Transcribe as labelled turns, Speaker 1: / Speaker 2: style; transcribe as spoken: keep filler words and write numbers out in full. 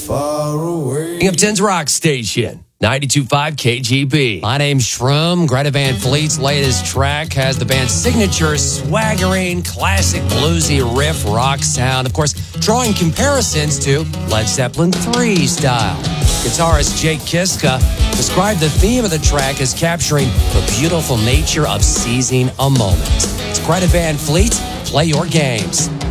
Speaker 1: Far away.
Speaker 2: King of Ten's Rock Station, ninety-two point five K G B.
Speaker 3: My name's Shroom. Greta Van Fleet's latest track has the band's signature swaggering, classic bluesy riff rock sound. Of course, drawing comparisons to Led Zeppelin three style. Guitarist Jake Kiska described the theme of the track as capturing the beautiful nature of seizing a moment. It's Greta Van Fleet. Play your games.